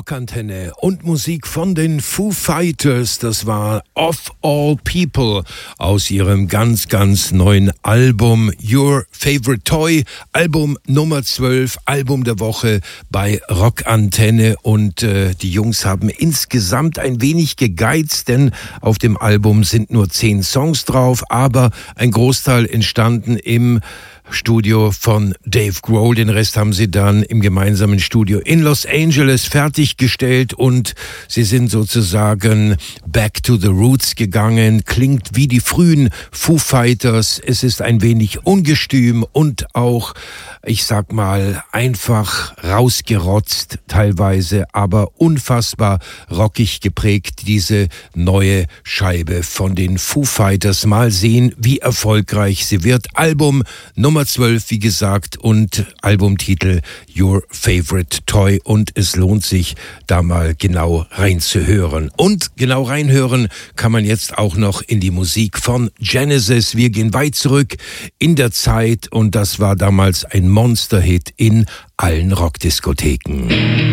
Rockantenne und Musik von den Foo Fighters. Das war Of All People aus ihrem ganz, ganz neuen Album Your Favorite Toy, Album Nummer 12, Album der Woche bei Rockantenne. Und die Jungs haben insgesamt ein wenig gegeizt, denn auf dem Album sind nur 10 Songs drauf, aber ein Großteil entstanden im Studio von Dave Grohl. Den Rest haben sie dann im gemeinsamen Studio in Los Angeles fertiggestellt und sie sind sozusagen back to the roots gegangen. Klingt wie die frühen Foo Fighters. Es ist ein wenig ungestüm und auch, ich sag mal, einfach rausgerotzt teilweise, aber unfassbar rockig geprägt, diese neue Scheibe von den Foo Fighters. Mal sehen, wie erfolgreich sie wird. Album Nummer 12, wie gesagt, und Albumtitel Your Favorite Toy, und es lohnt sich, da mal genau reinzuhören. Und genau reinhören kann man jetzt auch noch in die Musik von Genesis. Wir gehen weit zurück in der Zeit und das war damals ein Monsterhit in allen Rockdiskotheken.